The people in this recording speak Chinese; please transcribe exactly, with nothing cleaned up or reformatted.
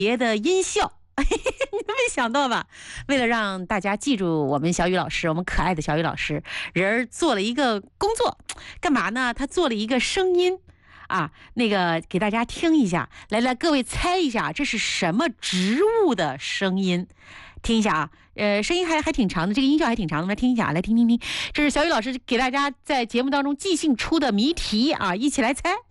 别的音效。你没想到吧？为了让大家记住我们小雨老师，我们可爱的小雨老师，人儿做了一个工作，干嘛呢？他做了一个声音啊，那个给大家听一下。来来，各位猜一下，这是什么植物的声音？听一下啊，呃，声音还还挺长的，这个音效还挺长的，我们来听一下，来听听听。这是小雨老师给大家在节目当中即兴出的谜题啊，一起来猜。